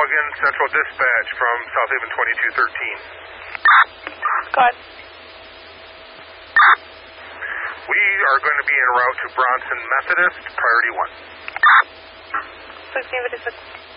Logan, Central Dispatch from South Haven 2213. Go ahead. We are going to be en route to Bronson Methodist, priority 1. 1656.